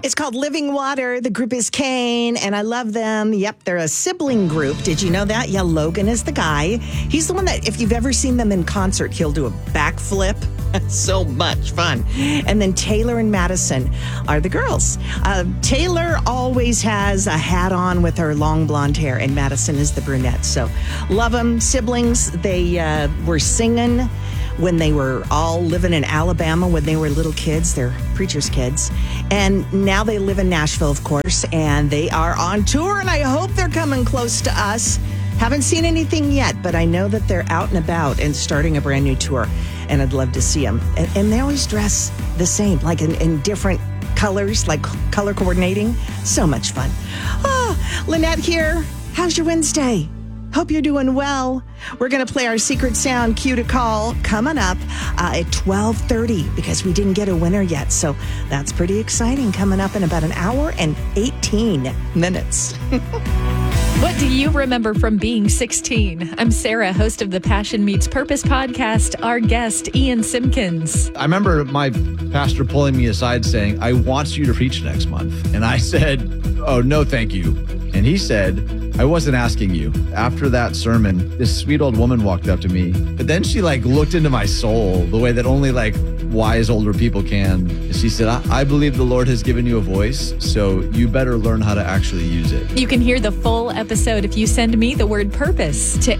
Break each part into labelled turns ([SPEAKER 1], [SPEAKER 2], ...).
[SPEAKER 1] It's called Living Water. The group is Kane, and I love them. Yep, they're a sibling group. Did you know that? Yeah, Logan is the guy. He's the one that, if you've ever seen them in concert, he'll do a backflip. So much fun. And then Taylor and Madison are the girls. Taylor always has a hat on with her long blonde hair, and Madison is the brunette. So love them. Siblings. They were singing when they were all living in Alabama when they were little kids. They're preacher's kids. And now they live in Nashville, of course, and they are on tour, and I hope they're coming close to us. Haven't seen anything yet, but I know that they're out and about and starting a brand new tour, and I'd love to see them. And they always dress the same, like in different colors, like color coordinating. So much fun. Oh, Lynette here. How's your Wednesday? Hope you're doing well. We're going to play our secret sound cue to call coming up at 12:30 because we didn't get a winner yet. So that's pretty exciting, coming up in about an hour and 18 minutes.
[SPEAKER 2] What do you remember from being 16? I'm Sarah, host of the Passion Meets Purpose podcast. Our guest, Ian Simpkins.
[SPEAKER 3] I remember my pastor pulling me aside saying, I want you to preach next month. And I said, oh, no, thank you. And he said, I wasn't asking you. After that sermon, this sweet old woman walked up to me, but then she looked into my soul the way that only wise older people can. She said, I believe the Lord has given you a voice, so you better learn how to actually use it.
[SPEAKER 2] You can hear the full episode if you send me the word purpose to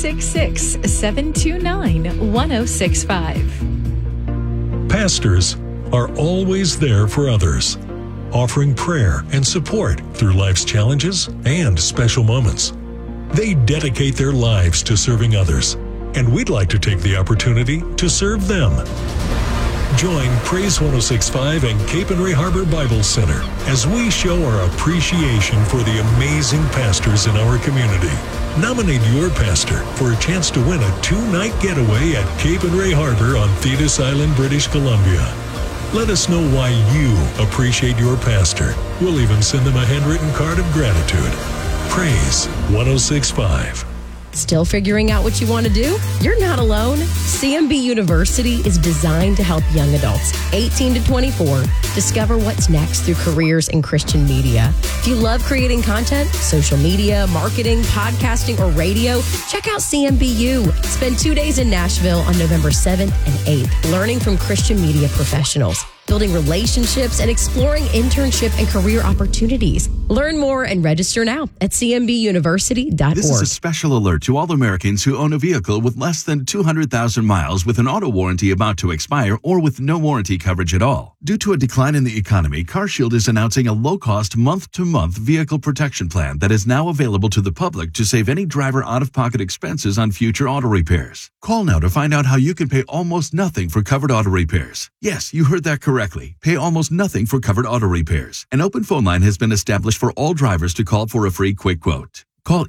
[SPEAKER 2] 866-729-1065.
[SPEAKER 4] Pastors are always there for others, offering prayer and support through life's challenges and special moments. They dedicate their lives to serving others, and we'd like to take the opportunity to serve them. Join Praise 106.5 and Cape and Ray Harbor Bible Center as we show our appreciation for the amazing pastors in our community. Nominate your pastor for a chance to win a 2-night getaway at Cape and Ray Harbor on Thetis Island, British Columbia. Let us know why you appreciate your pastor. We'll even send them a handwritten card of gratitude. Praise 106.5.
[SPEAKER 5] Still figuring out what you want to do? You're not alone. CMB University is designed to help young adults, 18 to 24, discover what's next through careers in Christian media. If you love creating content, social media, marketing, podcasting, or radio, check out CMBU. Spend 2 days in Nashville on November 7th and 8th, learning from Christian media professionals, building relationships, and exploring internship and career opportunities. Learn more and register now at cmbuniversity.org.
[SPEAKER 6] This is a special alert to all Americans who own a vehicle with less than 200,000 miles with an auto warranty about to expire or with no warranty coverage at all. Due to a decline in the economy, CarShield is announcing a low-cost month-to-month vehicle protection plan that is now available to the public to save any driver out-of-pocket expenses on future auto repairs. Call now to find out how you can pay almost nothing for covered auto repairs. Yes, you heard that correctly. Pay almost nothing for covered auto repairs. An open phone line has been established for all drivers to call for a free quick quote. Call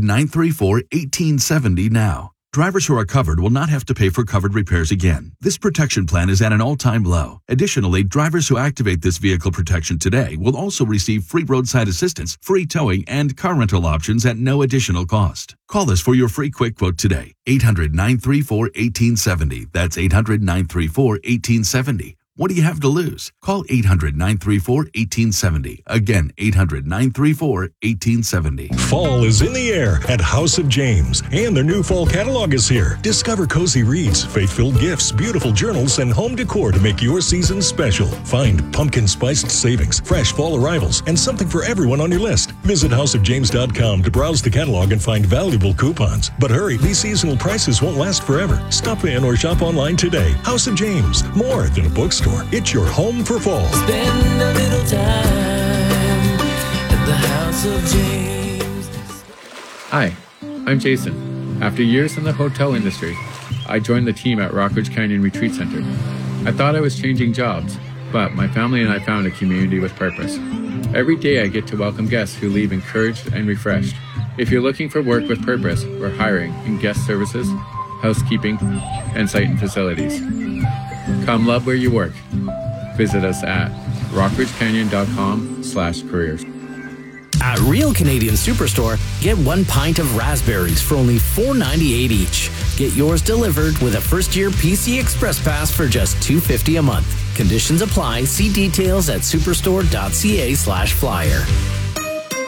[SPEAKER 6] 800-934-1870 now. Drivers who are covered will not have to pay for covered repairs again. This protection plan is at an all-time low. Additionally, drivers who activate this vehicle protection today will also receive free roadside assistance, free towing, and car rental options at no additional cost. Call us for your free quick quote today. 800-934-1870. That's 800-934-1870. What do you have to lose? Call 800-934-1870. Again, 800-934-1870.
[SPEAKER 4] Fall is in the air at House of James, and their new fall catalog is here. Discover cozy reads, faith-filled gifts, beautiful journals, and home decor to make your season special. Find pumpkin-spiced savings, fresh fall arrivals, and something for everyone on your list. Visit houseofjames.com to browse the catalog and find valuable coupons. But hurry, these seasonal prices won't last forever. Stop in or shop online today. House of James, more than a bookstore. It's your home for fall.
[SPEAKER 7] Spend a little time at the House of James.
[SPEAKER 8] Hi, I'm Jason. After years in the hotel industry, I joined the team at Rockridge Canyon Retreat Center. I thought I was changing jobs, but my family and I found a community with purpose. Every day I get to welcome guests who leave encouraged and refreshed. If you're looking for work with purpose, we're hiring in guest services, housekeeping, and site and facilities. Come love where you work. Visit us at rockridgecanyon.com/careers.
[SPEAKER 9] At Real Canadian Superstore, get 1 pint of raspberries for only $4.98 each. Get yours delivered with a first-year PC Express Pass for just $2.50 a month. Conditions apply. See details at superstore.ca/flyer.